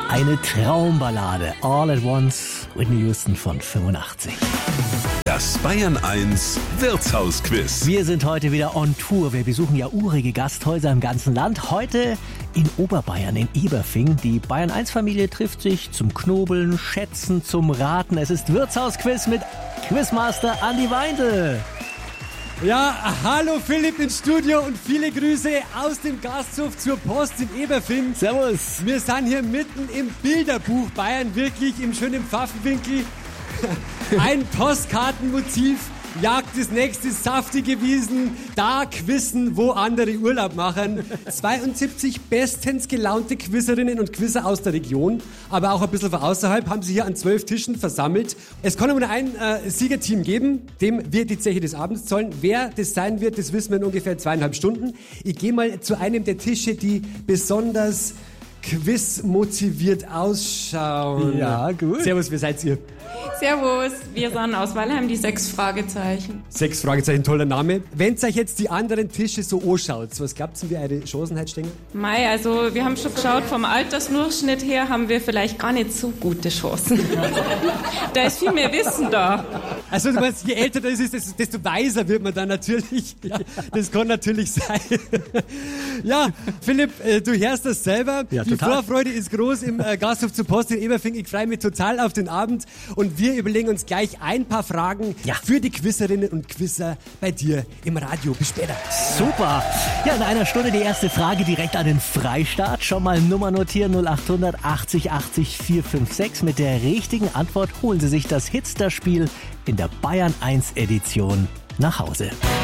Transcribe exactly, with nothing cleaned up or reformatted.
Eine Traumballade. All at Once, Whitney Houston von fünfundachtzig. Das Bayern eins Wirtshausquiz. Wir sind heute wieder on Tour. Wir besuchen ja urige Gasthäuser im ganzen Land. Heute in Oberbayern, in Eberfing. Die Bayern eins Familie trifft sich zum Knobeln, Schätzen, zum Raten. Es ist Wirtshausquiz mit Quizmaster Andi Weindl. Ja, hallo Philipp ins Studio und viele Grüße aus dem Gasthof zur Post in Eberfing. Servus. Wir sind hier mitten im Bilderbuch Bayern, wirklich im schönen Pfaffenwinkel. Ein Postkartenmotiv jagt das nächste saftige Wiesen, da quizzen, wo andere Urlaub machen. zweiundsiebzig bestens gelaunte Quizzerinnen und Quizzer aus der Region, aber auch ein bisschen von außerhalb, haben sich hier an zwölf Tischen versammelt. Es kann nur ein äh, Siegerteam geben, dem wir die Zeche des Abends zollen. Wer das sein wird, das wissen wir in ungefähr zweieinhalb Stunden. Ich gehe mal zu einem der Tische, die besonders quizmotiviert ausschauen. Ja, gut. Servus, wer seid ihr? Servus, wir sind aus Weilheim, die sechs Fragezeichen. Sechs Fragezeichen, toller Name. Wenn ihr euch jetzt die anderen Tische so anschaut, was glaubt ihr, wie eure Chancen heute stehen? Mei, also wir haben schon geschaut, vom Altersdurchschnitt her haben wir vielleicht gar nicht so gute Chancen. Da ist viel mehr Wissen da. Also du meinst, je älter das ist, desto, desto weiser wird man dann natürlich. Ja, das kann natürlich sein. Ja, Philipp, äh, du hörst das selber. Ja, die total. Vorfreude ist groß im äh, Gasthof zur Post in Eberfing. Ich freue mich total auf den Abend und wir überlegen uns gleich ein paar Fragen Ja. für die Quizzerinnen und Quizzer bei dir im Radio. Bis später. Super. Ja, in einer Stunde die erste Frage direkt an den Freistaat. Schon mal Nummer notieren, null acht hundert achtzig achtzig vier fünf sechs. Mit der richtigen Antwort holen Sie sich das Hitster-Spiel in der Bayern eins Edition nach Hause.